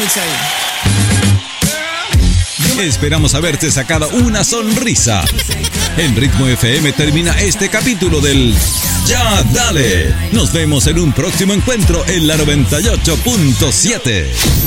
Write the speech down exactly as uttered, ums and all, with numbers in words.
remix ahí. Esperamos haberte sacado una sonrisa. En Ritmo F M termina este capítulo del Ya Dale. Nos vemos en un próximo encuentro en la noventa y ocho punto siete.